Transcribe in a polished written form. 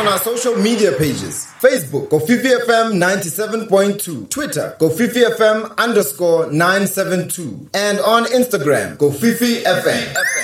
our social media pages. Facebook, Kofifi FM 97.2. Twitter, Kofifi FM _972. And on Instagram, Kofifi FM.